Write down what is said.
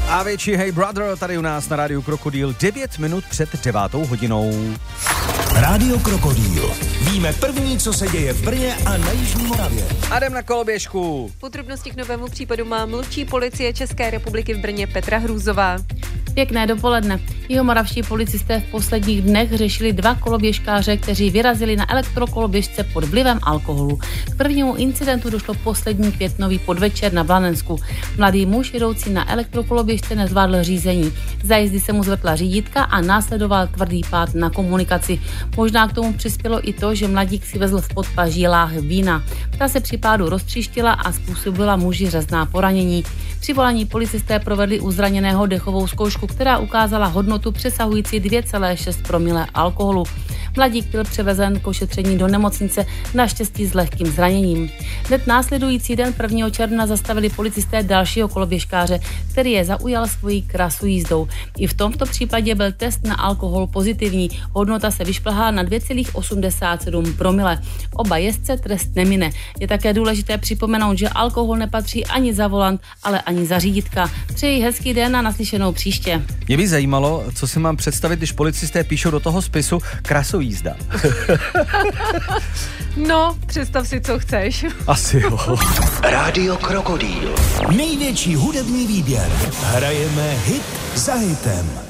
A větší Hey Brother tady u nás na rádiu Krokodýl 9 minut před 9 hodinou. Rádio Krokodýl. Víme první, co se děje v Brně a na Jižní Moravě. A jdem na koloběžku. Podrobnosti k novému případu má mluvčí policie České republiky v Brně Petra Hrůzová. Pěkné dopoledne. Jihomoravští policisté v posledních dnech řešili 2 koloběžkáře, kteří vyrazili na elektrokoloběžce pod vlivem alkoholu. K prvnímu incidentu došlo poslední květnový podvečer na Blanensku. Mladý muž jedoucí na elektrokoloběžce nezvládl řízení. Za jízdy se mu zvrtla řídítka a následoval tvrdý pád na komunikaci. Možná k tomu přispělo i to, že mladík si vezl v podpaží láhev vína. Ta se při pádu roztříštila a způsobila muži řezná poranění. Při volání policisté provedli u zraněného dechovou zkoušku, která ukázala hodnotu přesahující 2,6 promile alkoholu. Mladík byl převezen k ošetření do nemocnice, naštěstí s lehkým zraněním. Hned následující den 1. června zastavili policisté dalšího koloběžkáře, který je zaujal svojí krasojízdou. I v tomto případě byl test na alkohol pozitivní. Hodnota se vyšplhá na 2,87 promile. Oba jezdce trest nemine. Je také důležité připomenout, že alkohol nepatří ani za volant, ale ani za řídítka. Přeji hezký den a naslyšenou příště. Mě by zajímalo, co si mám představit, když policisté píšou do toho spisu krasojízda. No, představ si, co chceš. Asi jo. Rádio Krokodýl. Největší hudební výběr. Hrajeme hit za hitem.